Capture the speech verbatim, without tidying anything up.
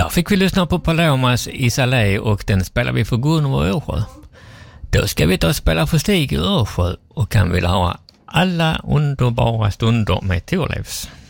Där fick vi lyssna på Palomas i Salé och den spelar vi för Gunvor Åsjö. Då ska vi ta och spela för Stig Örsjö och kan vilja ha alla underbara stunder med Thorleifs.